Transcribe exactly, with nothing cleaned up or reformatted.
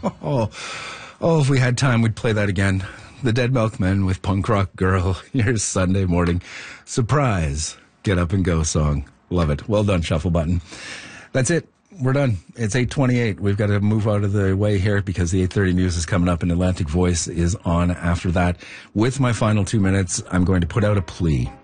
Oh, oh, if we had time, we'd play that again. The Dead Milkmen with Punk Rock Girl. Here's Sunday morning. Surprise. Get up and go song. Love it. Well done, Shuffle Button. That's it. We're done. It's eight twenty-eight. We've got to move out of the way here because the eight thirty news is coming up and Atlantic Voice is on after that. With my final two minutes, I'm going to put out a plea.